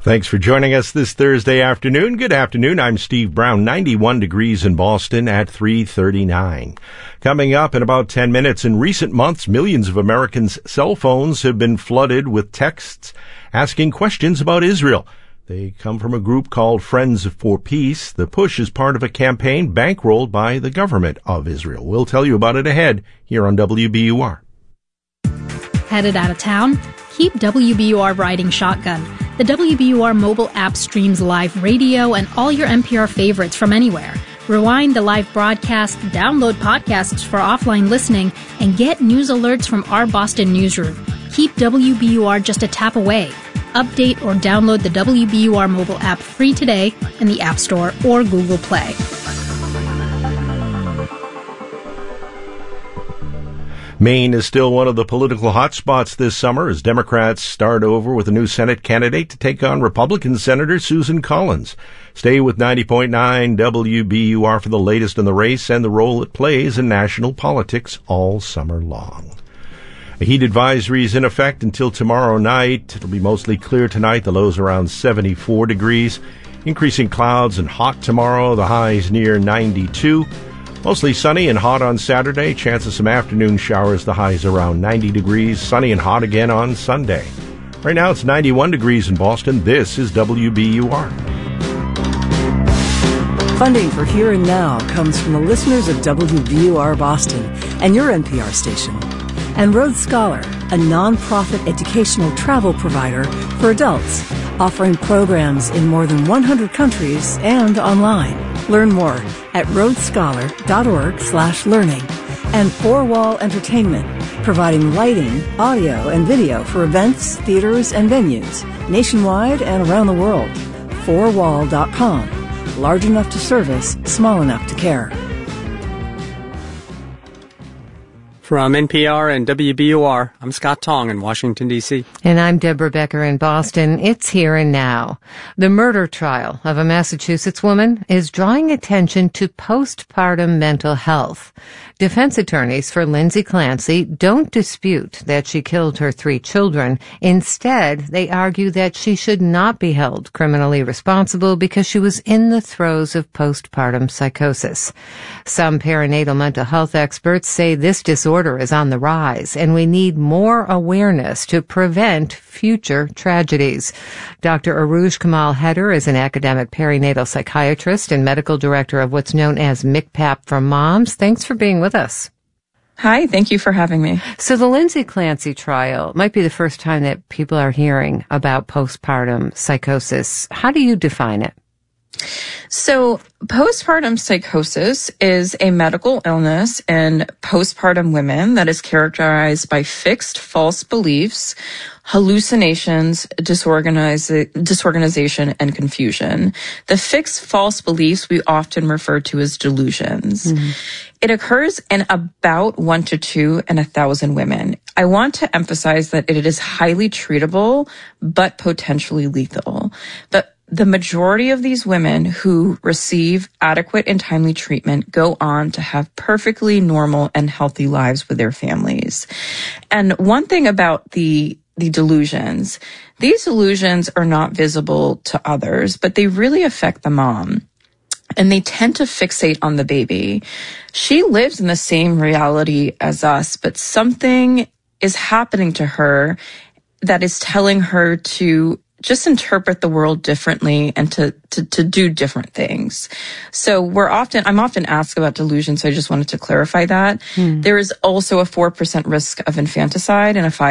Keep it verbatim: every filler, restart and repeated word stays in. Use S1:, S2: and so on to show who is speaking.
S1: Thanks for joining us this Thursday afternoon. Good afternoon. I'm Steve Brown. ninety-one degrees in Boston at three thirty-nine. Coming up in about ten minutes, in recent months, millions of Americans' cell phones have been flooded with texts asking questions about Israel. They come from a group called Friends for Peace. The push is part of a campaign bankrolled by the government of Israel. We'll tell you about it ahead here on W B U R.
S2: Headed out of town? Keep W B U R riding shotgun. The W B U R mobile app streams live radio and all your N P R favorites from anywhere. Rewind the live broadcast, download podcasts for offline listening, and get news alerts from our Boston newsroom. Keep W B U R just a tap away. Update or download the W B U R mobile app free today in the App Store or Google Play.
S1: Maine is still one of the political hotspots this summer as Democrats start over with a new Senate candidate to take on Republican Senator Susan Collins. Stay with ninety point nine W B U R for the latest in the race and the role it plays in national politics all summer long. A heat advisory is in effect until tomorrow night. It'll be mostly clear tonight. The lows around seventy-four degrees. Increasing clouds and hot tomorrow. The highs near ninety-two. Mostly sunny and hot on Saturday. Chance of some afternoon showers. The highs around ninety degrees. Sunny and hot again on Sunday. Right now it's ninety-one degrees in Boston. This is W B U R.
S3: Funding for Here and Now comes from the listeners of W B U R Boston and your N P R station. And Road Scholar, a nonprofit educational travel provider for adults, offering programs in more than one hundred countries and online. Learn more at roadscholar.org slash learning. And Four Wall Entertainment, providing lighting, audio, and video for events, theaters, and venues nationwide and around the world. four wall dot com. Large enough to service, small enough to care.
S4: From N P R and W B U R, I'm Scott Tong in Washington, D C
S5: And I'm Deborah Becker in Boston. It's Here and Now. The murder trial of a Massachusetts woman is drawing attention to postpartum mental health. Defense attorneys for Lindsay Clancy don't dispute that she killed her three children. Instead, they argue that she should not be held criminally responsible because she was in the throes of postpartum psychosis. Some perinatal mental health experts say this disorder is on the rise, and we need more awareness to prevent future tragedies. Doctor Aruj Kamal Heder is an academic perinatal psychiatrist and medical director of what's known as M C P A P for Moms. Thanks for being with us.
S6: Hi, thank you for having me.
S5: So the Lindsay Clancy trial might be the first time that people are hearing about postpartum psychosis. How do you define it?
S6: So postpartum psychosis is a medical illness in postpartum women that is characterized by fixed false beliefs, hallucinations, disorganiz- disorganization, and confusion. The fixed false beliefs we often refer to as delusions. Mm-hmm. It occurs in about one to two in a thousand women. I want to emphasize that it is highly treatable, but potentially lethal. But the majority of these women who receive adequate and timely treatment go on to have perfectly normal and healthy lives with their families. And one thing about the the delusions, these delusions are not visible to others, but they really affect the mom. And they tend to fixate on the baby. She lives in the same reality as us, but something is happening to her that is telling her to just interpret the world differently and to, to, to do different things. So we're often, I'm often asked about delusion, so I just wanted to clarify that. Hmm. There is also a four percent risk of infanticide and a five